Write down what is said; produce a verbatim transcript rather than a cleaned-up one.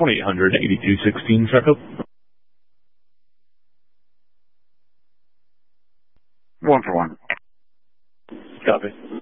twenty-eight hundred, eighty-two sixteen, checkup. One for one. Copy.